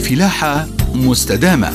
وفلاحة مستدامة.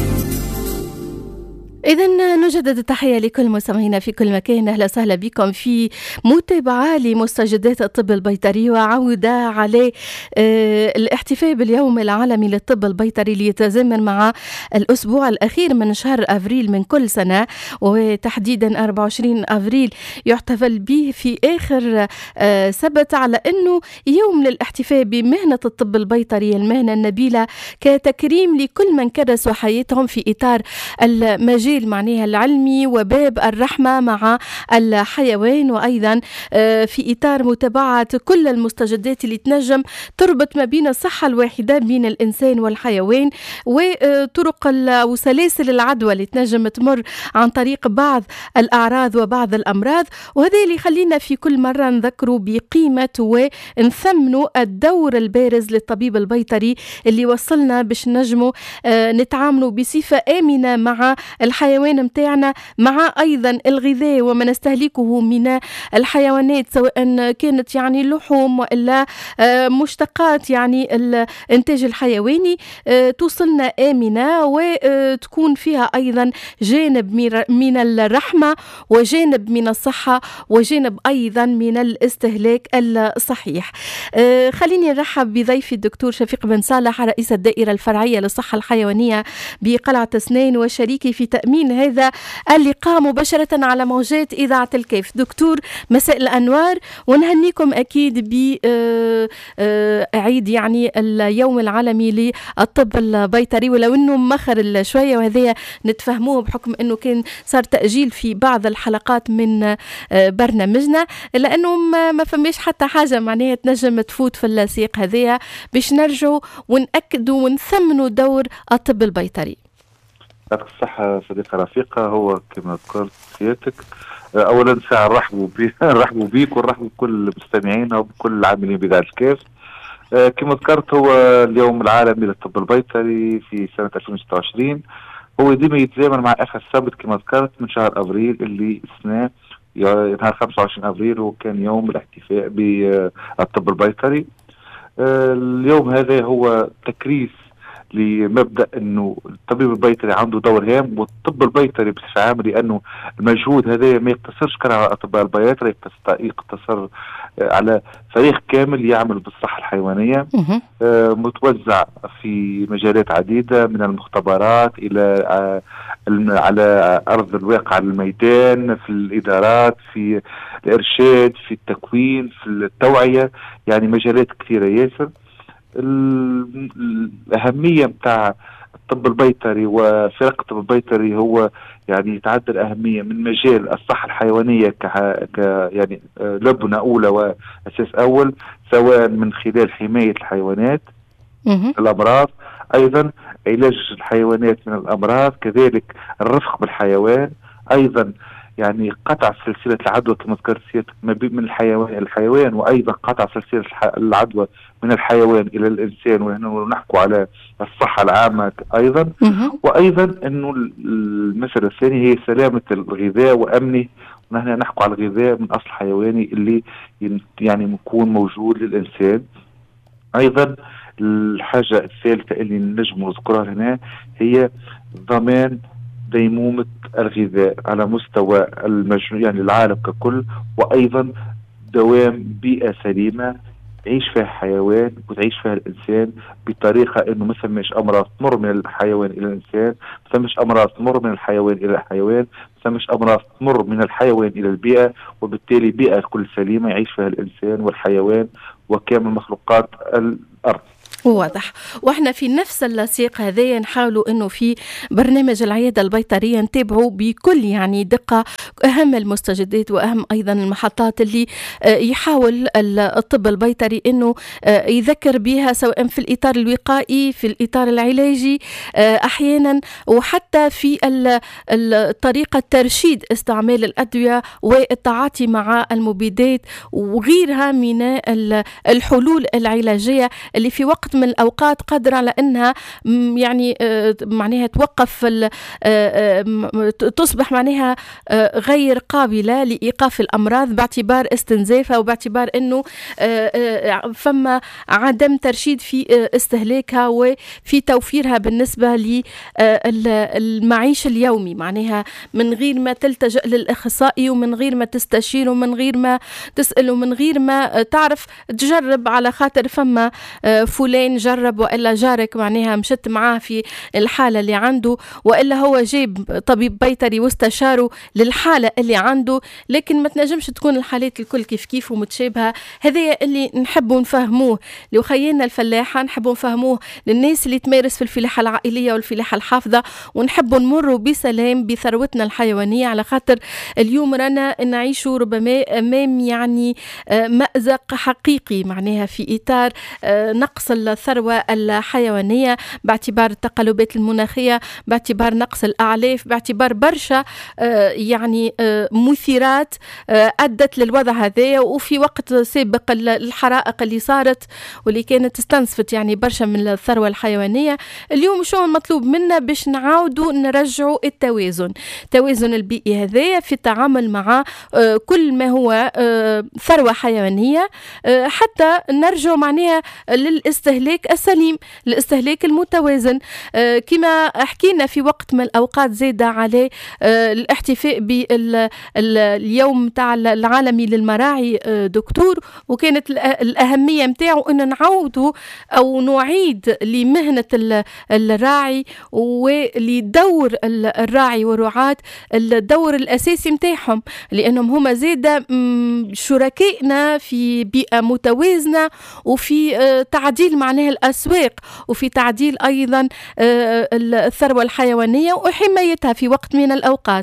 إذن نجدد التحية لكل مستمعينا في كل مكان. أهلا وسهلا بكم في متابعة لمستجدات الطب البيطري وعودة على الاحتفاء باليوم العالمي للطب البيطري ليتزامن مع الأسبوع الأخير من شهر أفريل من كل سنة، وتحديدا 24 أفريل يحتفل به في آخر سبت على أنه يوم للاحتفاء بمهنة الطب البيطري، المهنة النبيلة، كتكريم لكل من كرسوا حياتهم في إطار المجال معناها العلمي وباب الرحمة مع الحيوان، وأيضا في إطار متابعة كل المستجدات اللي تنجم تربط ما بين الصحة الواحدة بين الإنسان والحيوان، وطرق وسلاسل العدوى اللي تنجم تمر عن طريق بعض الأعراض وبعض الأمراض. وهذا اللي يخلينا في كل مرة نذكروا بقيمة ونثمنوا الدور البارز للطبيب البيطري اللي وصلنا باش نجموا نتعاملوا بصفة آمنة مع الحيوان متاعنا، مع أيضا الغذاء وما نستهلكه من الحيوانات، سواء كانت يعني لحوم وإلا مشتقات يعني الإنتاج الحيواني، توصلنا آمنة وتكون فيها أيضا جانب من الرحمة وجانب من الصحة وجانب أيضا من الاستهلاك الصحيح. خليني نرحب بضيفي الدكتور شفيق بن صالح، رئيس الدائرة الفرعية للصحة الحيوانية بقلعة سنين وشريكي في تأمين هذا اللقاء مباشرة على موجات إذاعة الكيف. دكتور مساء الأنوار، ونهنيكم أكيد بعيد يعني اليوم العالمي للطب البيطري، ولو أنه مخر شوية وهذا نتفهموه بحكم أنه كان صار تأجيل في بعض الحلقات من برنامجنا، لأنه ما فماش حتى حاجة معناها تنجم تفوت في السياق هذا باش نرجعوا ونأكدوا ونثمنوا دور الطب البيطري. يعطيك الصحة صديقة رفيقة. هو كما ذكرت سيادتك، أولا ساعة نرحبوا بيك ونرحبوا بكل مستمعينا وبكل العاملين بإذاعة الكيف. كما ذكرت هو اليوم العالمي للطب البيطري في سنة 2026، هو ديما يتزامن مع آخر سبت كما ذكرت من شهر أفريل اللي السنة نهار 25 أفريل، وكان يوم الاحتفاء بالطب البيطري. اليوم هذا هو تكريس لمبدأ أنه الطبيب البيطري عنده دور هام، والطب البيطري بصفة عامة، لأنه المجهود هذا ما يقتصرش كان على الأطباء البياطرة، يقتصر على فريق كامل يعمل بالصحة الحيوانية، متوزع في مجالات عديدة، من المختبرات إلى على أرض الواقع الميدان، في الإدارات، في الإرشاد، في التكوين، في التوعية، يعني مجالات كثيرة ياسر. الأهمية متاع الطب البيطري وفرق الطب البيطري هو يعني يتعدى الأهمية من مجال الصحة الحيوانية يعني لبنة أولى وأساس أول، سواء من خلال حماية الحيوانات الأمراض، أيضا علاج الحيوانات من الأمراض، كذلك الرفق بالحيوان، أيضا يعني قطع سلسلة العدوى كما ذكرت سيادتك من الحيوان، وأيضا قطع سلسلة العدوى من الحيوان إلى الإنسان، ونحن نحكوا على الصحة العامة أيضا. وأيضا أنه المسألة الثانية هي سلامة الغذاء وأمنه، ونحن نحكوا على الغذاء من أصل حيواني اللي يعني يكون موجود للإنسان. أيضا الحاجة الثالثة اللي نجم نذكرها هنا هي ضمان ديمومة الغذاء على مستوى يعني العالم ككل، وأيضا دوام بيئة سليمة يعيش فيها حيوان وتعيش فيها الإنسان بطريقة إنه ما ثمش أمراض تمر من الحيوان إلى الإنسان، ما ثمش أمراض تمر من الحيوان إلى الحيوان، ما ثمش أمراض تمر من الحيوان إلى البيئة، وبالتالي بيئة كل سليمة يعيش فيها الإنسان والحيوان وكامل مخلوقات الأرض. واضح. واحنا في نفس السياق هذا نحاولوا انه في برنامج العيادة البيطرية نتابعوا بكل يعني دقة اهم المستجدات واهم ايضا المحطات اللي يحاول الطب البيطري انه يذكر بها، سواء في الاطار الوقائي، في الاطار العلاجي احيانا، وحتى في طريقة ترشيد استعمال الادوية والتعاطي مع المبيدات وغيرها من الحلول العلاجية اللي في وقت وقت من الأوقات قادرة على أنها يعني معناها توقف تصبح معناها غير قابلة لإيقاف الأمراض باعتبار استنزافها وباعتبار أنه فما عدم ترشيد في استهلاكها وفي توفيرها بالنسبة للمعيش اليومي، معناها من غير ما تلتجأ للأخصائي ومن غير ما تستشير ومن غير ما تسأل ومن غير ما تعرف تجرب، على خاطر فما فلان جرب وإلا جارك معناها مشت معاه في الحالة اللي عنده وإلا هو جيب طبيب بيطري واستشاره للحالة اللي عنده، لكن ما تنجمش تكون الحالات الكل كيف ومتشابهة. هذا اللي نحبوا نفهموه لخيالنا الفلاحة، نحبوا نفهموه للناس اللي تمارس في الفلاحة العائلية والفلاحة الحافظة، ونحبوا نمروا بسلام بثروتنا الحيوانية، على خاطر اليوم رانا نعيشوا ربما أمام يعني مأزق حقيقي معناها في إطار نقص الثروة الحيوانية باعتبار التقلبات المناخية، باعتبار نقص الأعلاف، باعتبار برشا يعني مثيرات أدت للوضع هذا. وفي وقت سابق الحرائق اللي صارت واللي كانت استنزفت يعني برشا من الثروة الحيوانية، اليوم شو المطلوب منا باش نعاودوا نرجعوا التوازن البيئي هذا في التعامل مع كل ما هو ثروة حيوانية، حتى نرجع معناها للاستهلاك السليم، الاستهلاك المتوازن. كما حكينا في وقت من الأوقات زيادة على الاحتفاء باليوم تاع العالمي للمراعي دكتور، وكانت الأهمية متاعه أن نعودوا أو نعيد لمهنة الراعي ولدور الراعي والرعاة الدور الأساسي متاعهم، لأنهم هما زيادة شركائنا في بيئة متوازنة وفي تعديل معناها الأسواق وفي تعديل أيضا الثروة الحيوانية وحمايتها في وقت من الأوقات.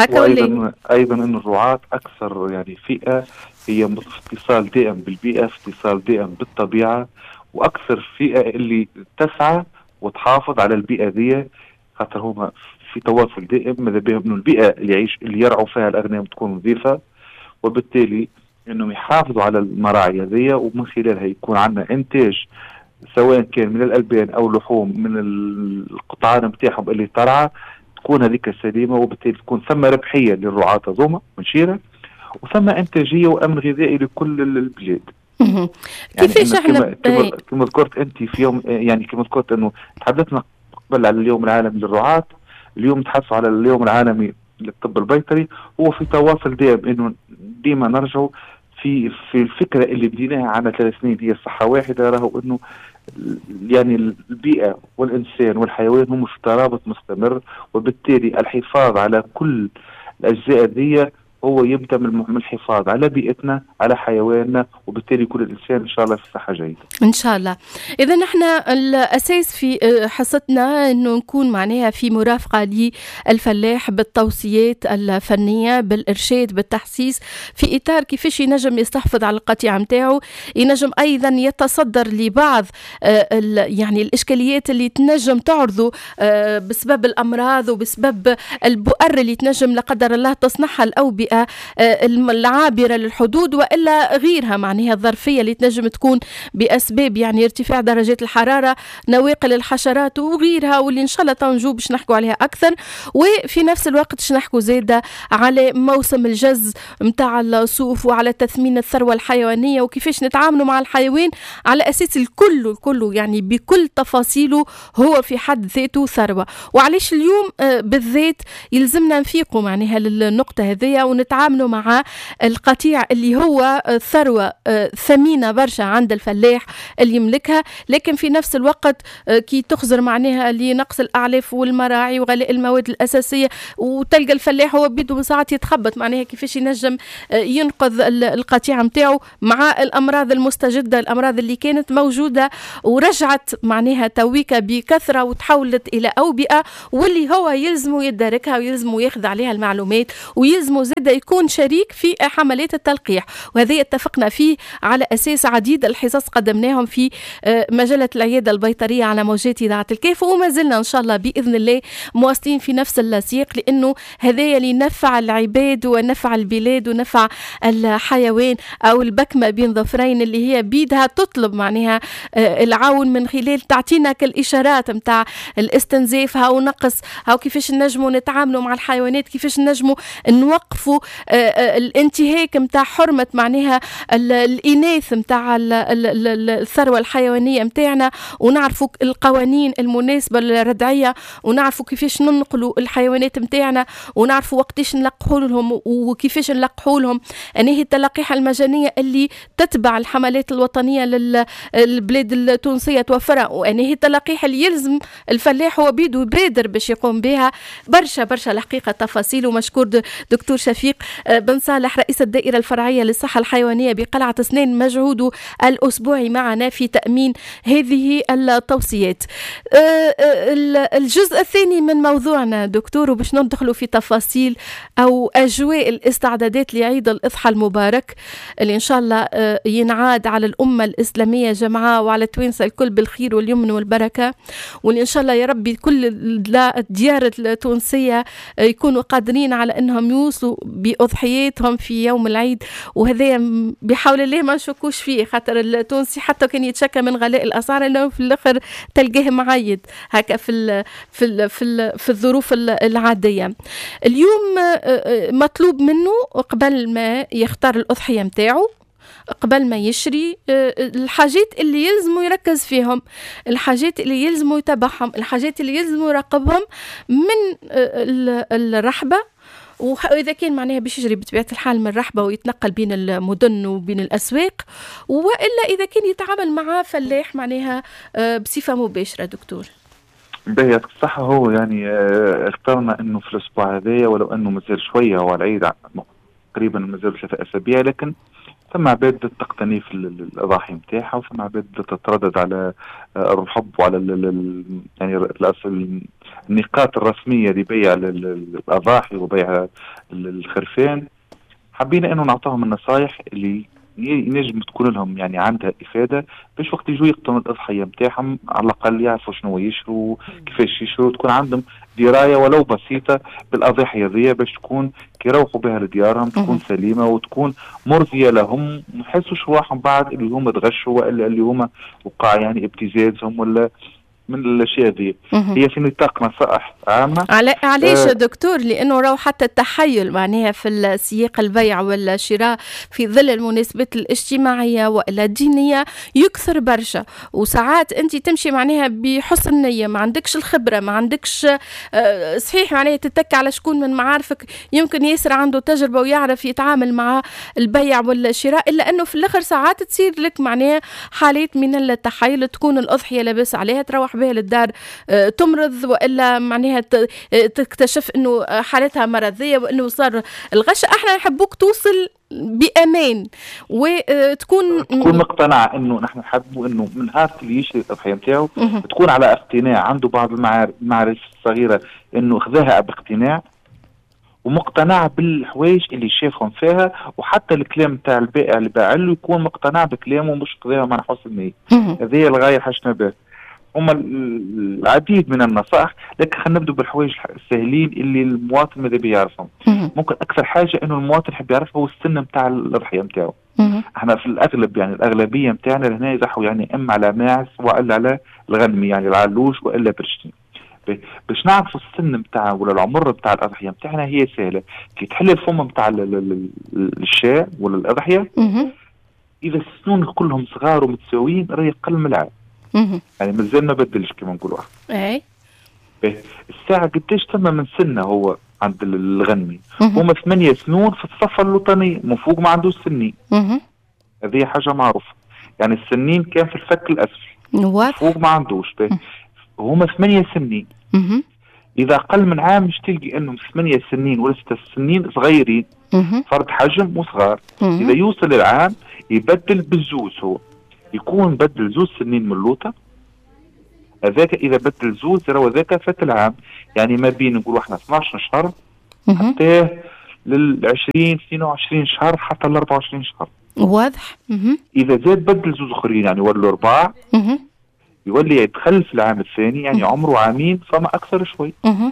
أيضا أن الرعاة أكثر يعني فئة هي في اتصال دائم بالبيئة، في اتصال دائم بالطبيعة، وأكثر فئة اللي تسعى وتحافظ على البيئة ذي، خاطر هما في تواصل دائم ماذا بهم انه البيئة اللي يرعوا فيها الأغنام تكون نظيفة، وبالتالي انهم يحافظوا على المراعي هذه، ومن خلالها يكون عندنا انتاج سواء كان من الألبان أو لحوم من القطعان متاعهم اللي ترعى تكون هذيك سليمة، وبالتالي تكون ثم ربحية للرعاة هذوما منشيرة وثم إنتاجية وأمن غذائي لكل البلاد. يعني كيفاش احنا كما ذكرت أنت في يوم، يعني كما ذكرت أنه تحدثنا قبل على اليوم العالمي للرعاة، اليوم نتحدثوا على اليوم العالمي للطب البيطري، هو في تواصل دائم انه ديما نرجعوا في الفكره اللي بديناها عنا 3 سنين هي الصحه واحده، راهو انه يعني البيئه والانسان والحيوان هم في ترابط مستمر، وبالتالي الحفاظ على كل الاجزاء ذي هو يبدا من الحفاظ على بيئتنا على حيواننا، وبالتالي كل الانسان ان شاء الله في صحه جيده ان شاء الله. اذا نحن الاساس في حصتنا انه نكون معناها في مرافقه للفلاح بالتوصيات الفنيه، بالارشاد، بالتحسيس، في اطار كيفاش ينجم يستحفظ على القطيع نتاعو، ينجم ايضا يتصدر لبعض يعني الاشكاليات اللي تنجم تعرضه بسبب الامراض وبسبب البؤر اللي تنجم لا قدر الله تصنعها الاوبئه العابرة للحدود وإلا غيرها، معناها الظرفية اللي تنجم تكون بأسباب يعني ارتفاع درجات الحرارة، نواقل الحشرات وغيرها، واللي إن شاء الله تنجو باش نحكوا عليها أكثر. وفي نفس الوقت باش نحكوا زيادة على موسم الجز متاع الصوف وعلى تثمين الثروة الحيوانية وكيفاش نتعاملوا مع الحيوان على أساس الكل يعني بكل تفاصيله هو في حد ذاته ثروة. وعليش اليوم بالذات يلزمنا نفيقوا معناها للنقطة هذه ونتعاملوا مع القطيع اللي هو ثروة ثمينة برشا عند الفلاح اللي يملكها، لكن في نفس الوقت كي تخزر معناها لنقص الأعلاف والمراعي وغلاء المواد الأساسية، وتلقى الفلاح هو بيده ساعات يتخبط معناها كيفاش ينجم ينقذ القطيع متاعه مع الأمراض المستجدة، الأمراض اللي كانت موجودة ورجعت معناها تويكا بكثرة وتحولت إلى أوبئة، واللي هو يلزمه يداركها ويلزمه ياخذ عليها المعلومات ويلزمه زاد زاد يكون شريك في حملات التلقيح، وهذا اتفقنا فيه على أساس عديد الحصص قدمناهم في مجلة العيادة البيطرية على موجات إذاعة الكاف، وما زلنا إن شاء الله بإذن الله مواصلين في نفس السياق، لأنه هذا لنفع العباد ونفع البلاد ونفع الحيوان، أو البكمة بين ظفرين اللي هي بيدها تطلب معناها العون من خلال تعطينا كالإشارات متاع الاستنزاف أو نقص أو كيفاش نجموا نتعاملوا مع الحيوانات، كيفاش نجموا نوقفوا الانتهاك متاع حرمة معناها الإناث متاع الثروة الحيوانية متاعنا، ونعرفوا القوانين المناسبة للردعية، ونعرفوا كيفاش ننقلوا الحيوانات متاعنا، ونعرفوا وقتاش نلقحوا لهم وكيفاش نلقحوا لهم. هي التلقيح المجانية اللي تتبع الحملات الوطنية للبلاد التونسية توفرها، وهي التلقيح اللي يلزم الفلاح هو بيدو يبادر باش يقوم بها. برشا الحقيقة تفاصيل. ومشكور دكتور شفيق بن صالح رئيس الدائرة الفرعية للصحة الحيوانية بقلعة سنين، مجهوده الأسبوعي معنا في تأمين هذه التوصيات. الجزء الثاني من موضوعنا دكتور، وباش ندخلوا في تفاصيل أو أجواء الاستعدادات لعيد الأضحى المبارك اللي إن شاء الله ينعاد على الأمة الإسلامية جمعاء وعلى التوانسة الكل بالخير واليمن والبركة، واللي إن شاء الله يا ربي كل الديار التونسية يكونوا قادرين على أنهم يوصلوا بأضحياتهم في يوم العيد. وهذا بحول الله ما نشكوش فيه، خاطر التونسي حتى كان يتشكى من غلاء الأسعار إنه في الآخر تلقاه معيد هكا في الظروف العادية. اليوم مطلوب منه قبل ما يختار الأضحية متاعه، قبل ما يشري، الحاجات اللي يلزموا يركز فيهم، الحاجات اللي يلزموا يتابعهم، الحاجات اللي يلزموا يراقبهم من الرحبة. وإذا كان معناها باش يجري بطبيعة الحال من الرحبة ويتنقل بين المدن وبين الأسواق، وإلا إذا كان يتعامل مع فلاح معناها بصفة مباشرة. دكتور باهي الصحة، هو يعني اخترنا انه في الاسبوع هذايا ولو انه مازال شوية هو العيد تقريبا مازال 3 أسابيع، لكن ثم عباد تقتني في الأضاحي متاعها، وثم عباد تتردد على الحب وعلى يعني النقاط الرسمية لبيع الأضاحي وبيع الخرفان. حبينا انه نعطيهم النصائح اللي ينجم تكون لهم يعني عندها إفادة، باش وقت يجوا يقطنوا الأضحية متاعهم على الأقل يعرفوا شنو يشروا، كيفاش يشروا، تكون عندهم دراية ولو بسيطة بالأضحية ذي، باش تكون كيروحوا بها لديارهم تكون سليمة وتكون مرضية لهم، ما يحسوش رواحهم بعد اللي هم تغشوا ولا اللي هم وقع يعني ابتزازهم ولا من الاشياء دي. هي في نطاق نصائح عامه. علاش دكتور؟ لانه راهو حتى التحيل معناها في سياق البيع والشراء في ظل المناسبات الاجتماعيه والا الدينيه يكثر برشا، وساعات انت تمشي معناها بحسن نيه، ما عندكش الخبره، ما عندكش صحيح معناها تتك على شكون من معارفك يمكن ياسر عنده تجربه ويعرف يتعامل مع البيع والشراء، الا انه في الاخر ساعات تصير لك معناها حالات من التحيل، تكون الاضحيه لاباس عليها تروح بها للدار تمرض، والا معناها تكتشف انه حالتها مرضيه وانه صار الغش. احنا نحبوك توصل بامان وتكون مقتنعه انه نحن نحبوا انه من هذا اللي يشري الاضحيه نتاعو تكون على اقتناع، عنده بعض المعارف الصغيره انه خذاها باقتناع ومقتنع بالحوايج اللي شافهم فيها، وحتى الكلام نتاع البائع اللي باع له يكون مقتنع بكلامه مش خذاها مع حسن النيه. هذه الغايه حاجه به. هم العديد من النصائح، لكن خلينا نبدو بالحوايج السهلين اللي المواطن ماذا بيعرفهم. ممكن اكثر حاجه انه المواطن يحب يعرفها هو السن نتاع الاضحيه نتاعو. احنا في الاغلب يعني الاغلبيه نتاعنا هنا يضحوا يعني اما على ماعز والا على الغنمي، يعني العلوش والا برشتين. باش نعرفوا السن نتاع ولا العمر نتاع الاضحيه نتاعنا هي سهله، كي تحل الفم نتاع الشاة ولا الاضحيه اذا السنون كلهم صغار ومتساويين راه يقل من العام. يعني مازال ما بدلش كما نقولوا. اي الساعه قديش تم من سنه هو عند الغنمي؟ هما 8 سنون في الصفه الوطنيه، من فوق ما عندوش سنين. هذه حاجه معروفه، يعني السنين كان في الفك الاسفل، فوق ما عندوش. هما 8 سنين. اذا اقل من عام مش تلقي انهم 8 سنين ولا 6 سنين صغيرين، فرد حجم وصغار. اذا يوصل العام يبدل بالزوز، هو يكون بدل 2 سنين من اللوطه هذاك. اذا بدل زوز راهو ذاك فات العام، يعني ما بين نقولوا احنا 12 شهر حتى لل20 22 شهر حتى ل 24 شهر. واضح. اذا زاد بدل زوز اخرين يعني ولوا 4 يولي يدخل في العام الثاني يعني عمره عامين فما اكثر شوي.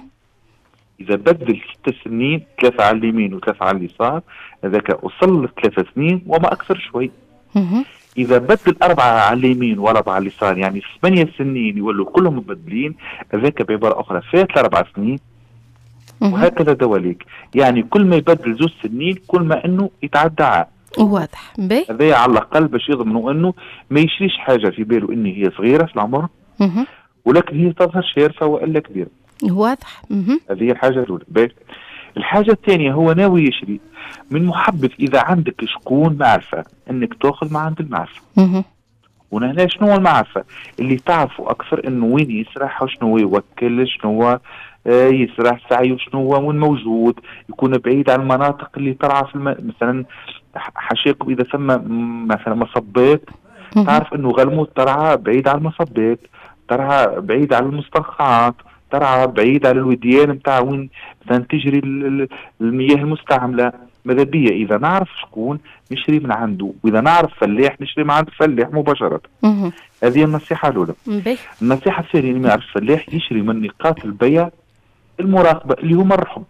اذا بدل 6 سنين 3 على اليمين و3 على اليسار هذاك وصل ل3 سنين وما اكثر شوي. اذا بدل 4 على اليمين و4 على اليسار يعني 8 سنين يولوا كلهم مبدلين هذاك بعباره اخرى فات 4 سنين. وهكذا دواليك يعني كل ما يبدل زوج سنين كل ما انه يتعدى عام. واضح. هذا على الاقل باش يضمنوا انه ما يشريش حاجه في باله ان هي صغيره في العمر ولكن هي تظهر شارفه والا كبيره. واضح. هذه هي الحاجه الاولى. الحاجه الثانيه هو ناوي يشري من محبذ اذا عندك شكون معرفه انك تاخذ ما عند المعرفه. وهنا شنو المعرفه اللي تعرفوا اكثر انه وين يسرح وشنو يوكل شنو يسرح سعيه شنو وين موجود يكون بعيد عن المناطق اللي ترعى في مثلا حاشاكم اذا ثم مثلا مصبات تعرف انه غلموت ترعى بعيد عن المصبات ترعى بعيد عن المستنقعات ترعى بعيد عن الوديان نتاع وين مثلا تجري المياه المستعمله. ماذا بيا اذا نعرف شكون نشري من عنده واذا نعرف فلاح نشري من عند فلاح مباشره. هذه النصيحه الاولى. النصيحه الثانيه اللي ما يعرف فلاح يشري من نقاط البيع المراقبه اللي هما الرحم.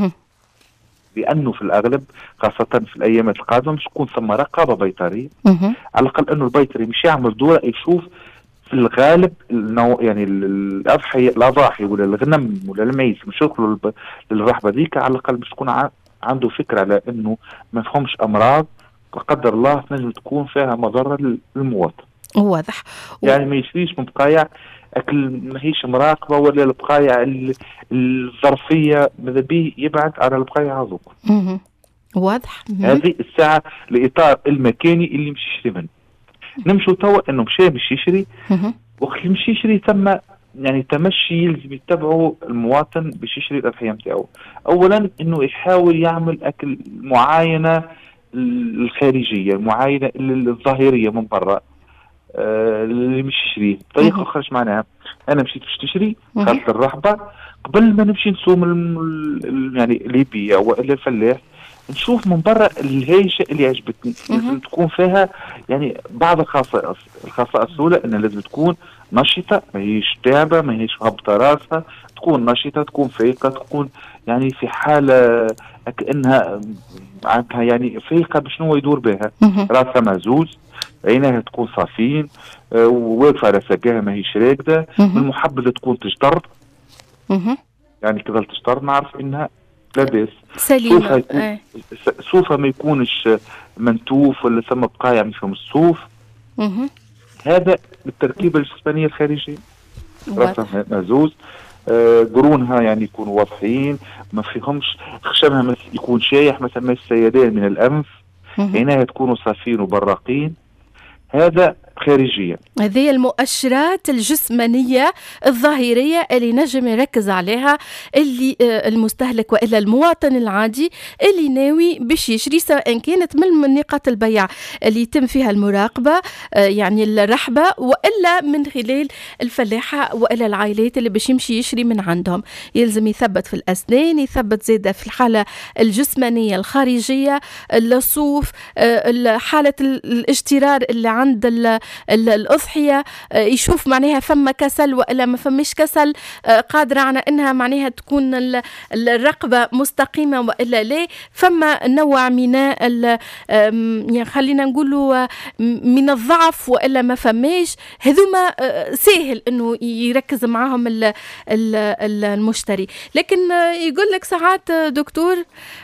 لانه في الاغلب خاصه في الايامات القادمه مش تكون ثم رقابه بيطريه. على الاقل انه البيطري مش يعمل دوره يشوف في الغالب يعني الاضاحي ولا الغنم ولا المعيز مش يدخلوا للرحبه ذيك. على الاقل باش تكون عنده فكره على انه ما فهمش امراض لا قدر الله تنجم تكون فيها مضره للمواطن. واضح. يعني ما يشريش من بقايع اكل ماهيش مراقبه ولا البقايع الظرفيه ماذا بيه يبعد على البقايع هذوك. واضح. هذه الساعه الاطار المكاني اللي مش يشري منه. نمشوا توا انه مش يشري وقت اللي مش يشري ثم يعني تمشي يلزم يتبعوا المواطن باش يشري الاضحيه نتاعو. اولا انه يحاول يعمل اكل معاينه الخارجيه المعاينه الظاهريه من برا اللي مش يشريه بطريقه اخرى. ايش معناها؟ انا مشيت باش تشري خاطر الرحبه قبل ما نمشي نسوم يعني ليبيا والا الفلاح نشوف من برا الهيشه اللي عجبتني لازم تكون فيها يعني بعض الخصائص. الخصائص الاولى انها لازم تكون نشطه ماهيش تعبه ماهيش هابطه راسها تكون نشطه تكون فايقه تكون يعني في حاله كانها عندها يعني فايقه بشنو يدور بها. راسها مهزوز عينيها تكون صافين واقفه على ساقها ماهيش راكده. من المحبذ تكون تجدر يعني كذا تجدر نعرف انها لا بأس سليمة. صوفها ما يكونش منتوف ولا ثم بقايع من فم الصوف. هذا بالتركيبة الجسمانية الخارجية. راسها مهزوز قرونها يعني يكونوا واضحين ما فيهمش خشمها يكون شايح ما سماش سيدان من الأنف. عينيها تكونوا صافين وبراقين. هذا خارجيا. هذه المؤشرات الجسمانية الظاهرية اللي نجم يركز عليها اللي المستهلك وإلا المواطن العادي اللي ناوي باش يشري سواء كانت من نقاط البيع اللي يتم فيها المراقبة يعني الرحبة وإلا من خلال الفلاحة وإلا العائلات اللي باش يمشي يشري من عندهم. يلزم يثبت في الأسنان يثبت زيادة في الحالة الجسمانية الخارجية الصوف حالة الاجترار اللي عند الأضحية يشوف معناها فما كسل وإلا ما فمش كسل قادرة على أنها معناها تكون الرقبة مستقيمة وإلا لا. فما نوع من يعني خلينا نقولوا من الضعف وإلا ما فماش. هذوما سهل أنه يركز معهم المشتري. لكن يقول لك ساعات دكتور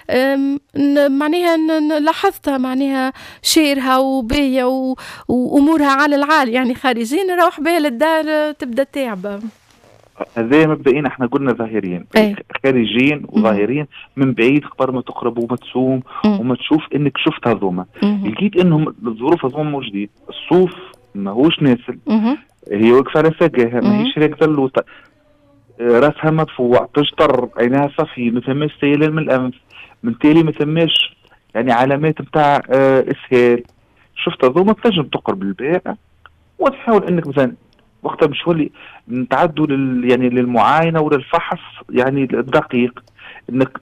معناها لاحظتها معناها شيرها وبيع وأمورها على العالي يعني خارجين نروح بها للدار تبدأ تعبة. هذا مبدئيا احنا قلنا ظاهريين خارجيين وظاهريين من بعيد قبل ما تقرب وما تصوم وما تشوف انك شفت هذوما لقيت انهم الظروف هذوما موجودين. الصوف ماهوش ناسل هي واقفه على ساقها ماهيش راكده اللوطه راسها مدفوع تجطر عينها صافي ما ثماش سيلان من الانف من تالي ما ثماش يعني علامات نتاع اسهال. شفت هذوما تنجم تقرب البيع وتحاول انك مثلا وقتها مش ولي نتعدوا يعني للمعاينه ولا الفحص يعني الدقيق انك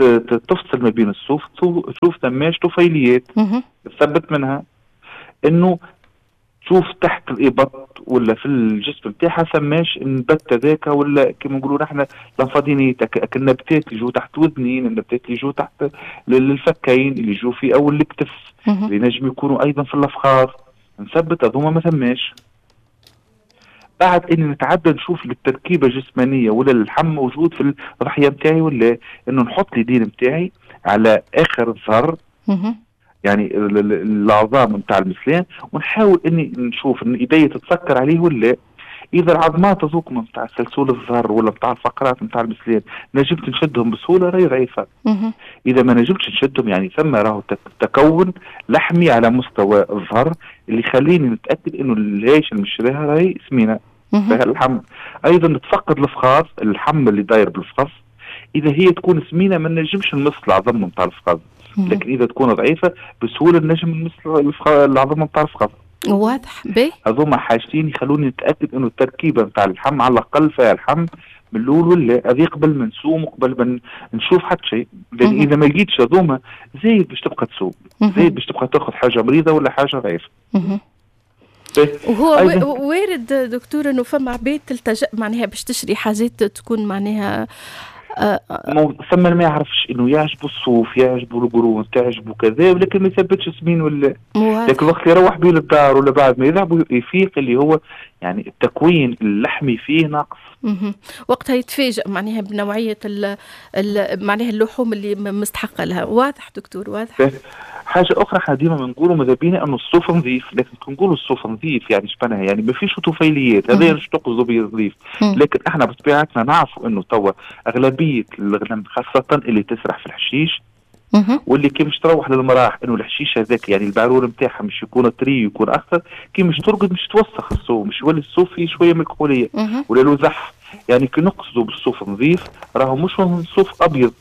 تفصل ما بين الصوف، تشوف ثماش طفيليات تثبت منها انه تشوف تحت الإبط ولا في الجسم بتاعها ثماش النبتة ذاك، ولا كما نقولوا نحن لنفاضينيتك النبتات اللي جو تحت الودنين، النبتات اللي جو تحت الفكين اللي جو في أول الكتف اللي نجم يكونوا أيضا في الأفخاذ، نثبت هذوما ما ثماش. بعد إن نتعدى نشوف التركيبة الجسمانية ولا اللحم موجود في الضحية متاعي، ولا إنه نحط اليدين متاعي على آخر الظهر يعني العظام نتاع المثلين، ونحاول اني نشوف ان ايدي تتسكر عليه ولا. اذا العظمات هذوك نتاع سلسول الظهر ولا نتاع الفقرات نتاع المثلين نجمت نشدهم بسهوله راهي ضعيفه. اذا ما نجمتش نشدهم يعني ثم راهو تكون لحمي على مستوى الظهر اللي يخليني نتاكد انه الهيش المشريها راهي سمينه فيها اللحم. ايضا نتفقد الفخاذ، اللحم اللي داير بالفخذ اذا هي تكون سمينه ما نجمش نمص العظم نتاع الفخذ، لكن اذا تكون ضعيفه بسهوله نجم نمص العظم نتاع الفخذ. واضح بيه. هذوما حاجتين يخلوني نتاكد انه التركيبه نتاع اللحم على الاقل فيها اللحم من الاول ولا هذه قبل ما نسوم وقبل ما نشوف حتى شيء. لان اذا ما لقيتش هذوما زايد باش تبقى تسوم، زايد باش تبقى تاخذ حاجه مريضه ولا حاجه ضعيفه. وهو وارد دكتور انه فما عباد تلتجأ معناها باش تشري حاجات تكون معناها ثم ما يعرفش انه يعجبه الصوف، يعجبه القرون، تعجبه كذا، ولكن ما يثبتش سمين ولا. لكن وقت يروح بيه للدار ولا بعد ما يذهب يفيق اللي هو يعني التكوين اللحمي فيه ناقص. وقتها يتفاجئ معناها بنوعية معناها اللحوم اللي مستحقة لها. واضح دكتور، واضح. حاجة أخرى احنا ديما بنقولوا ماذا بينا إنه الصوف نظيف، لكن نقولوا الصوف نظيف يعني شبناها يعني ما فيش طفيليات، هذا مش تقصدوا به نظيف. لكن احنا بطبيعتنا نعرفوا إنه توا أغلبية الغنم خاصة اللي تسرح في الحشيش واللي كي مش تروح للمراح انه الحشيش هذاك يعني البعرور نتاعها مش يكون طري يكون اخضر، كي مش ترقد مش توسخ الصوف، مش يولي الصوف فيه شويه من الكحوليه ولا له زح. يعني كي نقصدوا بالصوف نظيف راهو مش صوف ابيض،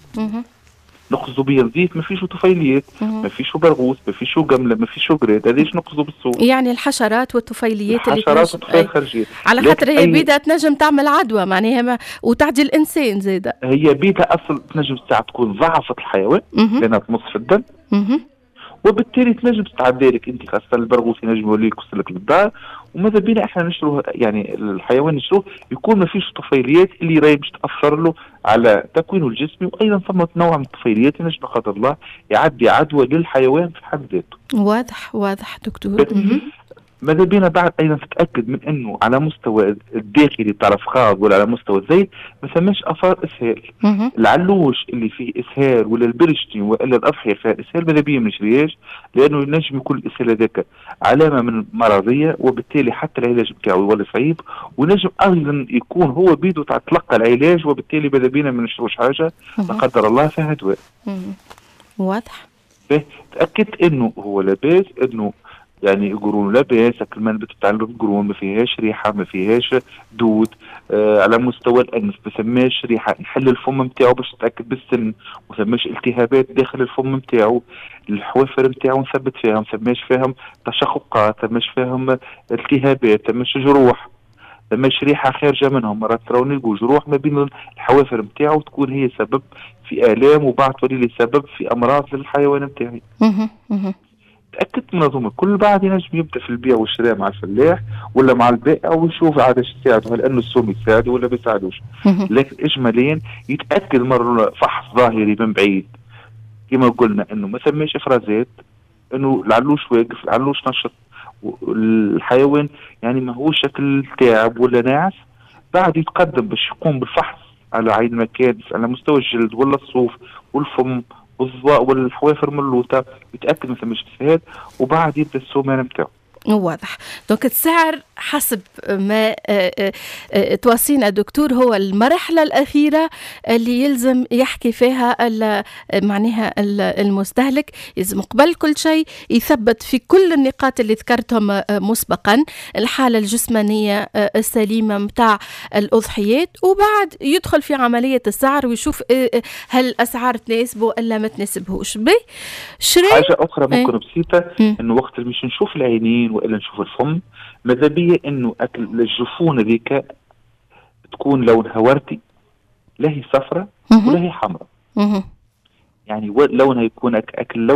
نقصدوا به نظيف ما فيش طفيليات، ما فيش برغوث، ما فيش قمله، ما فيش قراد، هذا ايش نقصدوا بالصوف؟ يعني الحشرات والطفيليات اللي والطفيليات الخارجيه، على خاطر هي بيدها تنجم تعمل عدوى معناها وتعدي الانسان زاده. هي بيدها اصلا تنجم ساعه تكون ضعفت الحيوان لانها تمص في الدم، وبالتالي تنجم تتعدى لك انت، خاصه البرغوث ينجم يولي يكسر لك للدار. وماذا بينا احنا نشروه يعني الحيوان نشروه يكون ما فيش طفيليات اللي راهي باش تاثر له على تكوينه الجسمي، وايضا ثم نوع من الطفيليات ينجم قدر الله يعدي عدوى للحيوان في حد ذاته. واضح واضح دكتور. ماذا بينا بعد ايضا تتاكد من انه على مستوى الداخلي بتاع الفخاذ ولا على مستوى الزيت ما ثماش اثار اسهال. العلوش اللي فيه اسهال ولا البرشتي ولا الاضحيه فيها اسهال ماذا بينا ما نشريهاش، لانه ينجم يكون الاسهال هذاك علامه من مرضيه، وبالتالي حتى العلاج بتاعه يولي صعيب، ونجم ايضا يكون هو بيده تلقى العلاج، وبالتالي ماذا بينا ما نشروش حاجه لا قدر الله فيها دواء. واضح. تاكدت انه هو لاباس، انه يعني قرون لاباس، المنبت بتاع القرون ما فيهاش ريحه، ما فيهاش دود. على مستوى الانف ما ثماش ريحه، نحل الفم نتاعو باش نتاكد بالسن، ما ثماش التهابات داخل الفم نتاعو، الحوافر نتاعو نثبت فيها ما ثماش فيهم تشققات، ما ثماش فيهم التهابات، ما ثماش جروح، ما ثماش ريحه خارجه منهم. مرات تراو نلقوا جروح ما بين الحوافر نتاعو تكون هي سبب في الام، وبعد تولي لي سبب في امراض للحيوان نتاعي. تأكدت من هذوما كل بعد ينجم يبدا في البيع والشراء مع الفلاح ولا مع البائع ويشوف عاد ايش يساعده، هل انه السوم يساعده ولا ما يساعدوش. لكن اجماليا يتاكد مره فحص ظاهري من بعيد كما قلنا انه ما ثماش افرازات، انه العلوش واقف، العلوش نشط، الحيوان يعني ما هو شكل تعب ولا ناعس. بعد يتقدم باش يقوم بالفحص على عين مكان على مستوى الجلد ولا الصوف والفم والضواء والحوافر من اللوطه، يتاكد ما ثماش فساد، وبعد يبدا السومان نتاعو. واضح. دونك السعر حسب ما توصينا دكتور هو المرحلة الأخيرة اللي يلزم يحكي فيها معناها المستهلك، يلزم قبل كل شيء يثبت في كل النقاط اللي ذكرتهم مسبقا الحالة الجسمانية السليمة متاع الأضحيات، وبعد يدخل في عملية السعر ويشوف هل الأسعار تناسبه ولا ما تناسبهوش. حاجة أخرى ممكن بسيطة، إنه وقت اللي مش نشوف العينين وإلا نشوف الفم، ماذا بيا إنه أكل الجفون ذيك تكون لونها وردي، لا هي صفرة ولا هي حمراء. يعني لونها يكون أكل